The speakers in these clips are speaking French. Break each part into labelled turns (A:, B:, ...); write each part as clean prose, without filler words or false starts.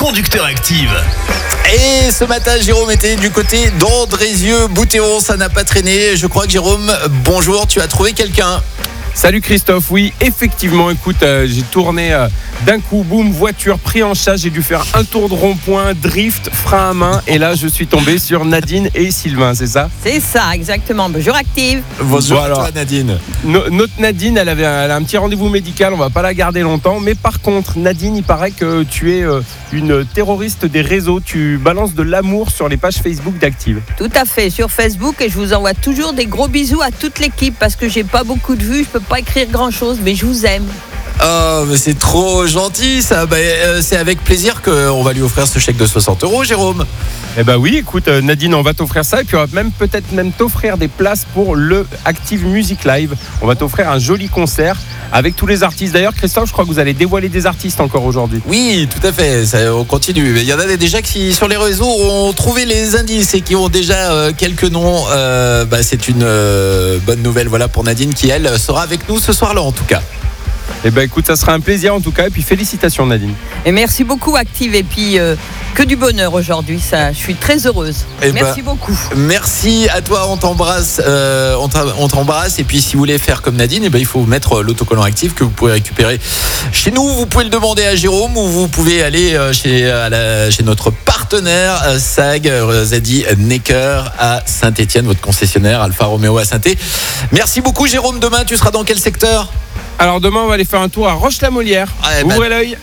A: Conducteur Active.
B: Et ce matin, Jérôme était du côté d'Andrézieux-Bouthéon. Ça n'a pas traîné. Je crois que Jérôme, bonjour, tu as trouvé quelqu'un.
C: Salut Christophe, oui, effectivement, écoute, j'ai tourné d'un coup, boum, voiture, pris en charge, j'ai dû faire un tour de rond-point, drift, frein à main, et là je suis tombé sur Nadine et Sylvain, c'est ça ?
D: C'est ça, exactement. Bonjour Active.
B: Bonjour
C: Bon, alors,
B: toi, Nadine.
C: Notre Nadine, elle a un petit rendez-vous médical, on va pas la garder longtemps, mais par contre, Nadine, il paraît que tu es une terroriste des réseaux, tu balances de l'amour sur les pages Facebook d'Active.
D: Tout à fait, sur Facebook, et je vous envoie toujours des gros bisous à toute l'équipe parce que j'ai pas beaucoup de vues, je peux pas écrire grand chose, mais je vous aime.
B: Oh, mais c'est trop gentil ça. C'est avec plaisir qu'on va lui offrir ce chèque de 60 €, Jérôme.
C: Eh ben oui, écoute, Nadine, on va t'offrir ça, et puis on va peut-être t'offrir des places pour le Active Music Live. On va t'offrir un joli concert avec tous les artistes. D'ailleurs, Christophe, je crois que vous allez dévoiler des artistes encore aujourd'hui.
B: Oui, tout à fait, on continue. Il y en a déjà qui, sur les réseaux, ont trouvé les indices et qui ont déjà quelques noms. C'est une bonne nouvelle, voilà, pour Nadine, qui, elle, sera avec nous ce soir-là, en tout cas.
C: Eh ben écoute, ça sera un plaisir en tout cas, et puis félicitations Nadine.
D: Et merci beaucoup Active, et puis que du bonheur aujourd'hui, ça, je suis très heureuse. Merci beaucoup.
B: Merci à toi, on t'embrasse, on t'embrasse. Et puis si vous voulez faire comme Nadine, il faut mettre l'autocollant Active que vous pouvez récupérer chez nous. Vous pouvez le demander à Jérôme, ou vous pouvez aller chez notre partenaire SAG Zadi Necker à Saint-Etienne, votre concessionnaire Alfa Romeo à Saint-Étienne. Merci beaucoup Jérôme. Demain tu seras dans quel secteur ?
C: Alors demain on va aller faire un tour à Roche-la-Molière. Ouvrez l'œil.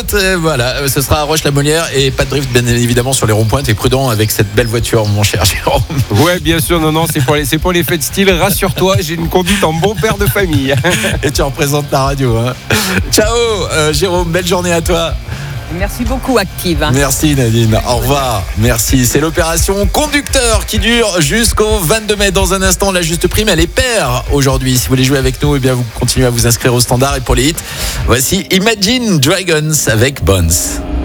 B: Voilà, ce sera à Roche-la-Molière, et pas de drift bien évidemment sur les ronds-points. T'es prudent avec cette belle voiture, mon cher Jérôme.
C: Ouais, bien sûr, non, c'est pour les fêtes style. Rassure-toi, j'ai une conduite en bon père de famille.
B: Et tu représentes la radio, hein. Ciao Jérôme, belle journée à toi.
D: Merci beaucoup Active.
B: Merci Nadine, au revoir. Merci, c'est l'opération conducteur qui dure jusqu'au 22 mai. Dans un instant, la juste prime, elle est paire aujourd'hui. Si vous voulez jouer avec nous, vous continuez à vous inscrire au standard. Et pour les hits, voici Imagine Dragons avec Bones.